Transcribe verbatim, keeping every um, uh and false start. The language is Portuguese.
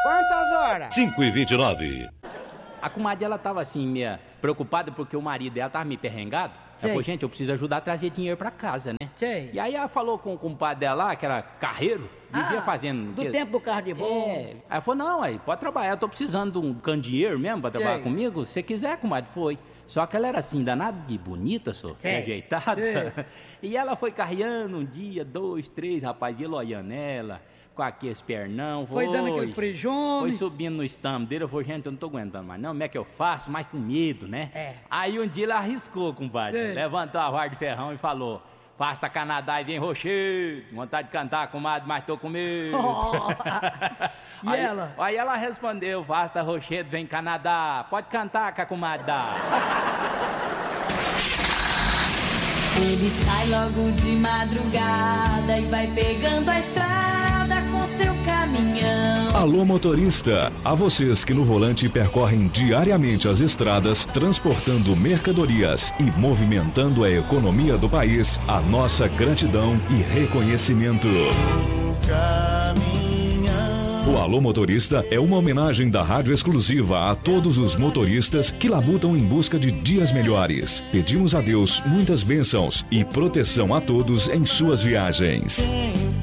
Quantas horas? cinco e vinte e nove. A comadre, ela tava assim, meio preocupada porque o marido dela tava meio perrengado. Ela falou, gente, eu preciso ajudar a trazer dinheiro pra casa, né? Sei. E aí ela falou com o compadre dela lá, que era carreiro, vivia Ah, fazendo... do que... tempo do carro de bom. É. Aí ela falou, não, aí, pode trabalhar, eu tô precisando de um candeeiro mesmo pra trabalhar Sei. comigo. Se você quiser, comadre, foi. Só que ela era assim, danada de bonita, só, Sei. ajeitada. Sei. E ela foi carreando um dia, dois, três, rapaz, ia olhando ela, com aqueles pernão. Foi dando aquele frijome. Foi subindo no estampo dele, eu falei, gente, eu não tô aguentando mais não, como é que eu faço? Mais com medo, né? É. Aí um dia ela arriscou, compadre, Sei. levantou a vara de ferrão e falou, faça Canadá e vem Rochedo, vontade de cantar, comadre, mas tô com medo. Oh. E aí, ela? Aí ela respondeu, faça Rochedo, vem Canadá, pode cantar com a comadre dá. Ele sai logo de madrugada e vai pegando a estrada com seu caminhão. Alô motorista, a vocês que no volante percorrem diariamente as estradas, transportando mercadorias e movimentando a economia do país, a nossa gratidão e reconhecimento. O Alô Motorista é uma homenagem da rádio exclusiva a todos os motoristas que labutam em busca de dias melhores. Pedimos a Deus muitas bênçãos e proteção a todos em suas viagens.